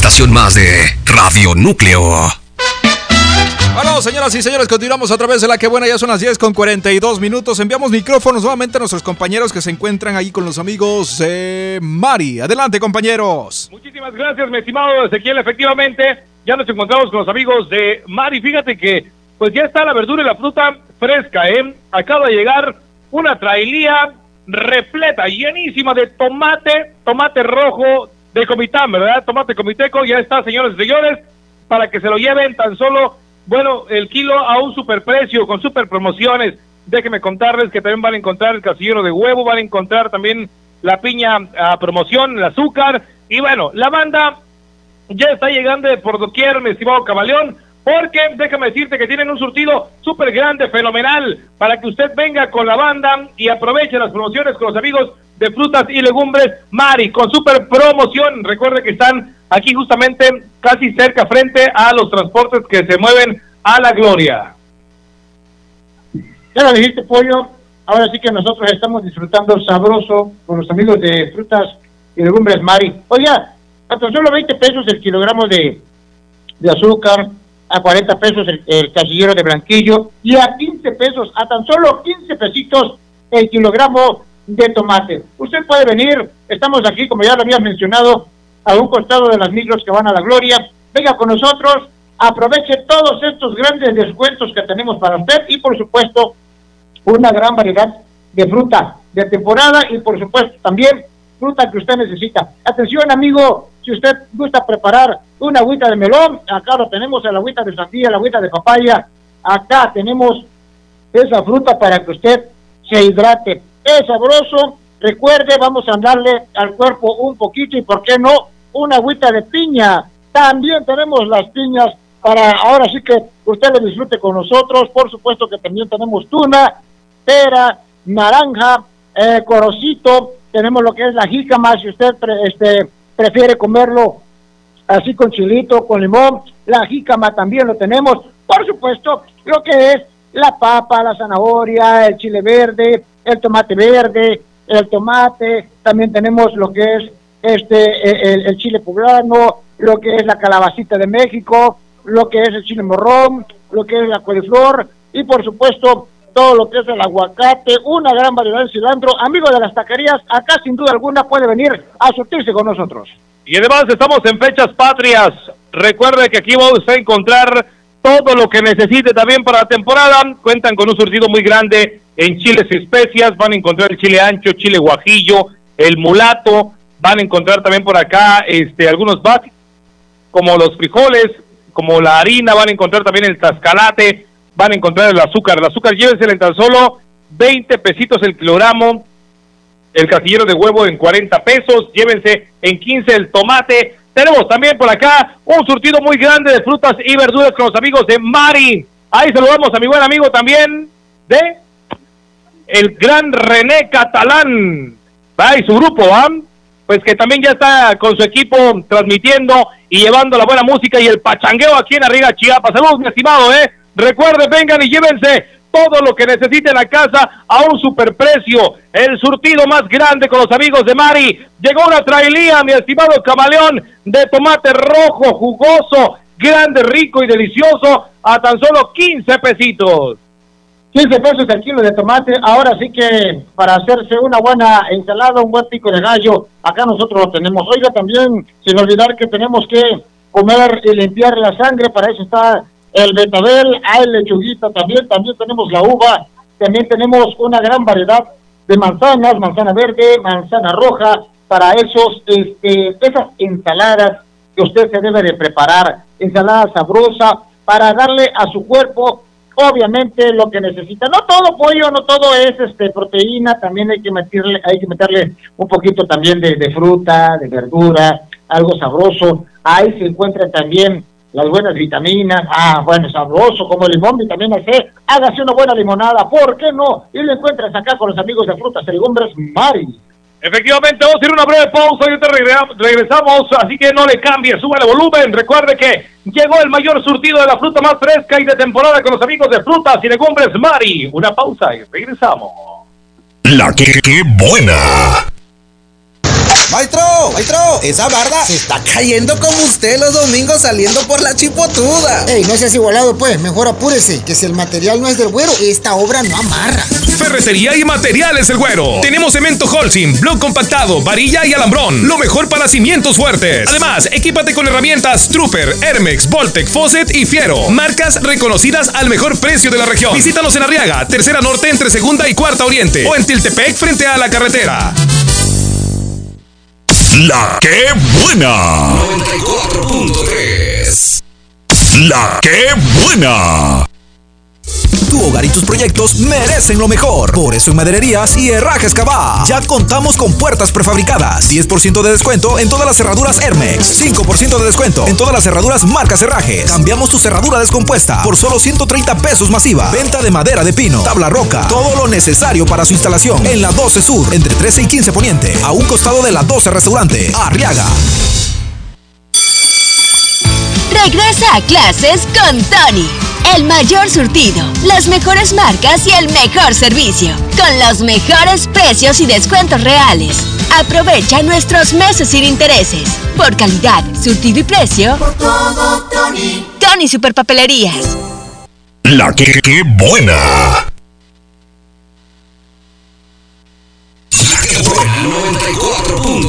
estación más de Radio Núcleo. Bueno, señoras y señores, continuamos a través de La Que Buena. Ya son las 10:42. Enviamos micrófonos nuevamente a nuestros compañeros que se encuentran ahí con los amigos de Mari. Adelante, compañeros. Muchísimas gracias, mi estimado Ezequiel. Efectivamente, ya nos encontramos con los amigos de Mari. Fíjate que pues ya está la verdura y la fruta fresca, ¿eh? Acaba de llegar una trailía repleta, llenísima de tomate rojo de Comitán, ¿verdad? Tomate comiteco, ya está, señores y señores, para que se lo lleven tan solo, bueno, el kilo a un superprecio, con super promociones. Déjenme contarles que también van a encontrar el casillero de huevo, van a encontrar también la piña a promoción, el azúcar, y bueno, la banda ya está llegando por doquier, mi estimado Camaleón, porque déjame decirte que tienen un surtido súper grande, fenomenal, para que usted venga con la banda y aproveche las promociones con los amigos de frutas y legumbres Mari, con súper promoción. Recuerde que están aquí justamente casi cerca, frente a los transportes que se mueven a La Gloria. Ya lo dijiste, Pollo, ahora sí que nosotros estamos disfrutando sabroso con los amigos de frutas y legumbres Mari. Oiga, a tan solo 20 pesos el kilogramo de azúcar, a 40 pesos el casillero de blanquillo, y a 15 pesos, a tan solo 15 pesitos el kilogramo de tomate. Usted puede venir, estamos aquí, como ya lo habías mencionado, a un costado de las micros que van a La Gloria. Venga con nosotros, aproveche todos estos grandes descuentos que tenemos para usted, y por supuesto una gran variedad de fruta de temporada, y por supuesto también fruta que usted necesita. Atención, amigo, si usted gusta preparar una agüita de melón, acá lo tenemos, el agüita de sandía, la agüita de papaya, acá tenemos esa fruta para que usted se hidrate. Es sabroso. Recuerde, vamos a darle al cuerpo un poquito, y por qué no, una agüita de piña. También tenemos las piñas para ahora sí que usted lo disfrute con nosotros. Por supuesto que también tenemos tuna, pera, naranja, corocito, tenemos lo que es la jícama, si usted prefiere comerlo así con chilito, con limón, la jícama también lo tenemos. Por supuesto, lo que es la papa, la zanahoria, el chile verde, el tomate verde, el tomate, también tenemos lo que es el chile poblano, lo que es la calabacita de México, lo que es el chile morrón, lo que es la coliflor, y por supuesto todo lo que es el aguacate, una gran variedad de cilantro. Amigo de las taquerías, acá sin duda alguna puede venir a surtirse con nosotros. Y además estamos en fechas patrias. Recuerde que aquí va usted a encontrar todo lo que necesite también para la temporada. Cuentan con un surtido muy grande en chiles y especias. Van a encontrar el chile ancho, chile guajillo, el mulato. Van a encontrar también por acá algunos básicos, como los frijoles, como la harina. Van a encontrar también el tascalate. Van a encontrar el azúcar. El azúcar llévensela en tan solo 20 pesitos el kilogramo. El casillero de huevo en 40 pesos. Llévense en 15 el tomate. Tenemos también por acá un surtido muy grande de frutas y verduras con los amigos de Mari. Ahí saludamos a mi buen amigo también de el gran René Catalán. Y su grupo, pues que también ya está con su equipo transmitiendo y llevando la buena música y el pachangueo aquí en Arriga, Chiapas. Saludos, mi estimado, Recuerden, vengan y llévense todo lo que necesiten a casa a un superprecio. El surtido más grande con los amigos de Mari. Llegó una trailía, mi estimado Camaleón, de tomate rojo, jugoso, grande, rico y delicioso, a tan solo 15 pesitos. 15 pesos el kilo de tomate. Ahora sí que para hacerse una buena ensalada, un buen pico de gallo, acá nosotros lo tenemos. Oiga, también, sin olvidar que tenemos que comer y limpiar la sangre, para eso está el betabel, hay lechuguita también tenemos la uva, también tenemos una gran variedad de manzanas, manzana verde, manzana roja, para esas ensaladas que usted se debe de preparar, ensalada sabrosa, para darle a su cuerpo, obviamente, lo que necesita. No todo pollo, no todo es proteína, también hay que meterle un poquito también de fruta, de verdura, algo sabroso. Ahí se encuentran también las buenas vitaminas, bueno, sabroso, como el limón, vitamina C. Hágase una buena limonada, ¿por qué no? Y lo encuentras acá con los amigos de Frutas y Legumbres Mari. Efectivamente, vamos a ir a una breve pausa y ahorita regresamos, así que no le cambie, sube el volumen. Recuerde que llegó el mayor surtido de la fruta más fresca y de temporada con los amigos de Frutas y Legumbres Mari. Una pausa y regresamos. La que buena. Maestro, esa barda se está cayendo como usted los domingos saliendo por la chipotuda. Ey, no seas igualado pues, mejor apúrese, que si el material no es del Güero, esta obra no amarra. Ferretería y Materiales El Güero. Tenemos cemento Holcim, bloc compactado, varilla y alambrón. Lo mejor para cimientos fuertes. Además, equípate con herramientas Trooper, Hermex, Voltec, Fosset y Fiero. Marcas reconocidas al mejor precio de la región. Visítanos en Arriaga, Tercera Norte entre Segunda y Cuarta Oriente. O en Tiltepec frente a la carretera. La que buena. 94.3. La que buena. Tu hogar y tus proyectos merecen lo mejor. Por eso en Madererías y Herrajes Cabá ya contamos con puertas prefabricadas, 10% de descuento en todas las cerraduras Hermex, 5% de descuento en todas las cerraduras marcas Herrajes. Cambiamos tu cerradura descompuesta por solo 130 pesos masiva. Venta de madera de pino, tabla roca, todo lo necesario para su instalación en la 12 Sur, entre 13 y 15 Poniente, a un costado de la 12 Restaurante, Arriaga. Regresa a clases con Tony. El mayor surtido, las mejores marcas y el mejor servicio. Con los mejores precios y descuentos reales. Aprovecha nuestros meses sin intereses. Por calidad, surtido y precio. Por todo, Tony. Tony Superpapelerías. La que buena.